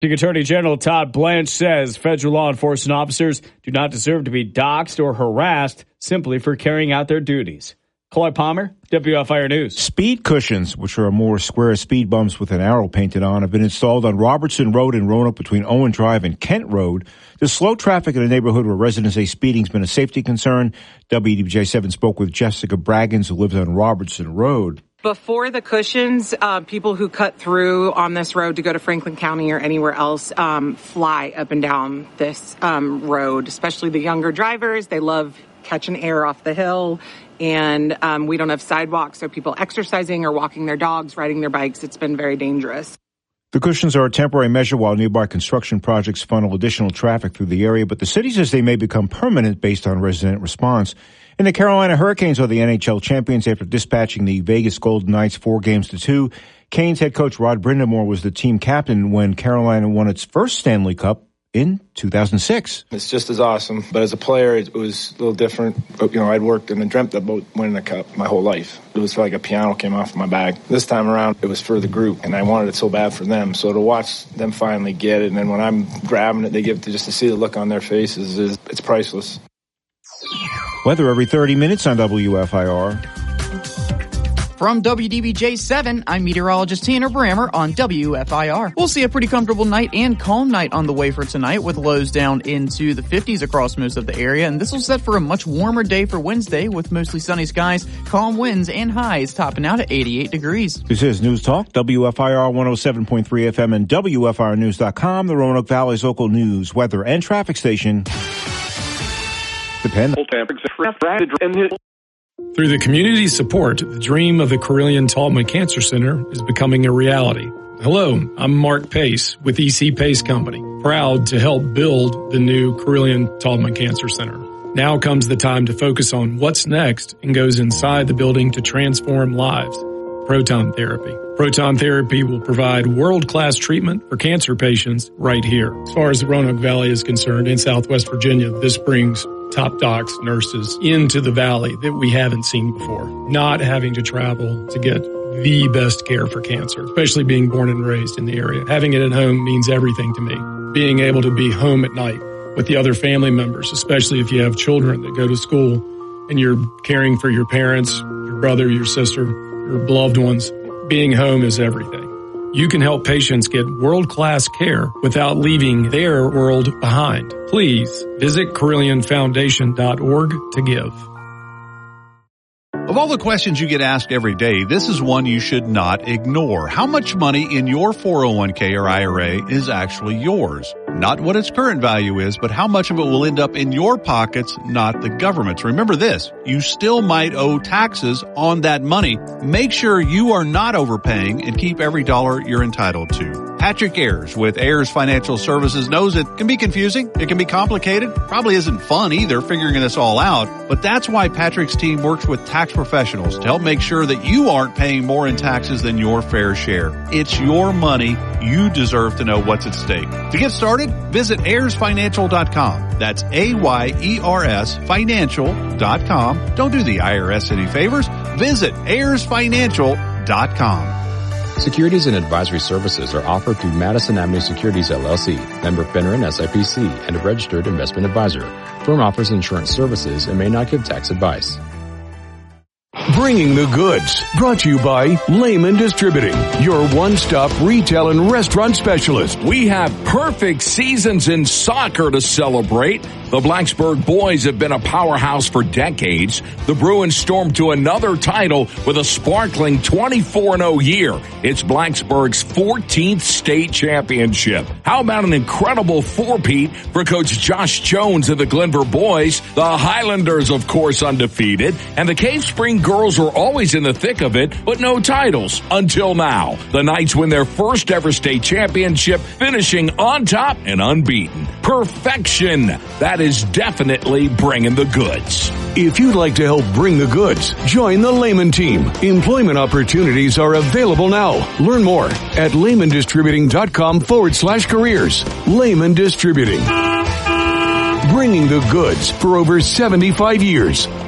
Attorney General Todd Blanche says federal law enforcement officers do not deserve to be doxxed or harassed simply for carrying out their duties. Claude Palmer, WFIR News. Speed cushions, which are more square speed bumps with an arrow painted on, have been installed on Robertson Road in Roanoke between Owen Drive and Kent Road to slow traffic in a neighborhood where residents say speeding has been a safety concern. WDBJ7 spoke with Jessica Braggins, who lives on Robertson Road. Before the cushions, people who cut through on this road to go to Franklin County or anywhere else fly up and down this road, especially the younger drivers. They love catching air off the hill. And we don't have sidewalks, so people exercising or walking their dogs, riding their bikes, it's been very dangerous. The cushions are a temporary measure while nearby construction projects funnel additional traffic through the area, but the city says they may become permanent based on resident response. And the Carolina Hurricanes are the NHL champions after dispatching the Vegas Golden Knights 4-2. Canes head coach Rod Brindamore was the team captain when Carolina won its first Stanley Cup in 2006. It's just as awesome, but as a player, it was a little different. I'd worked and dreamt about winning a cup my whole life. It was like a piano came off my bag. This time around, it was for the group, and I wanted it so bad for them. So to watch them finally get it, and then when I'm grabbing it, they give it just to see the look on their faces, it's priceless. Weather every 30 minutes on WFIR. From WDBJ7, I'm meteorologist Tanner Brammer on WFIR. We'll see a pretty comfortable night and calm night on the way for tonight with lows down into the 50s across most of the area. And this will set for a much warmer day for Wednesday with mostly sunny skies, calm winds, and highs topping out at 88 degrees. This is News Talk, WFIR 107.3 FM and WFIRnews.com, the Roanoke Valley's local news, weather, and traffic station. Through the community support, the dream of the Carilion-Taubman Cancer Center is becoming a reality. Hello, I'm Mark Pace with EC Pace Company, proud to help build the new Carilion-Taubman Cancer Center. Now comes the time to focus on what's next and goes inside the building to transform lives. Proton therapy. Proton therapy will provide world-class treatment for cancer patients right here. As far as the Roanoke Valley is concerned, in Southwest Virginia, this brings top docs, nurses into the valley that we haven't seen before. Not having to travel to get the best care for cancer, especially being born and raised in the area. Having it at home means everything to me. Being able to be home at night with the other family members, especially if you have children that go to school and you're caring for your parents, your brother, your sister, your beloved ones. Being home is everything. You can help patients get world-class care without leaving their world behind. Please visit CarillionFoundation.org to give. Of all the questions you get asked every day, this is one you should not ignore. How much money in your 401k or IRA is actually yours? Not what its current value is, but how much of it will end up in your pockets, not the government's. Remember this, you still might owe taxes on that money. Make sure you are not overpaying and keep every dollar you're entitled to. Patrick Ayers with Ayers Financial Services knows it can be confusing, it can be complicated, probably isn't fun either figuring this all out, but that's why Patrick's team works with tax professionals to help make sure that you aren't paying more in taxes than your fair share. It's your money. You deserve to know what's at stake. To get started, visit AyersFinancial.com. That's AYERS Financial.com. Don't do the IRS any favors. Visit AyersFinancial.com. Securities and advisory services are offered through Madison Avenue Securities, LLC, member FINRA and SIPC, and a registered investment advisor. Firm offers insurance services and may not give tax advice. Bringing the Goods, brought to you by Lehman Distributing, your one-stop retail and restaurant specialist. We have perfect seasons in soccer to celebrate. The Blacksburg boys have been a powerhouse for decades. The Bruins stormed to another title with a sparkling 24-0 year. It's Blacksburg's 14th state championship. How about an incredible four-peat for Coach Josh Jones of the Glenver boys? The Highlanders, of course, undefeated. And the Cave Spring girls were always in the thick of it, but no titles until now. The Knights win their first ever state championship, finishing on top and unbeaten. Perfection. That is definitely bringing the goods. If you'd like to help bring the goods, join the Lehman team. Employment opportunities are available now. Learn more at lehmandistributing.com/careers. Lehman Distributing. Bringing the goods for over 75 years.